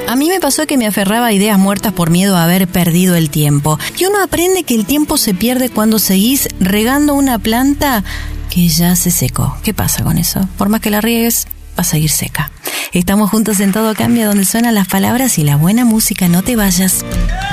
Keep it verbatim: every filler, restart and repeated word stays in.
A mí me pasó que me aferraba a ideas muertas por miedo a haber perdido el tiempo. Y uno aprende que el tiempo se pierde cuando seguís regando una planta que ya se secó. ¿Qué pasa con eso? Por más que la riegues, va a seguir seca. Estamos juntos en Todo Cambia, donde suenan las palabras y la buena música. No te vayas.